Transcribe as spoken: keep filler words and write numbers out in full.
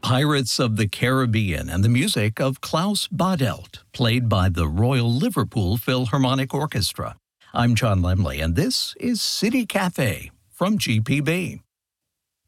Pirates of the Caribbean and the music of Klaus Badelt, played by the Royal Liverpool Philharmonic Orchestra. I'm John Lemley, and this is City Cafe from G P B.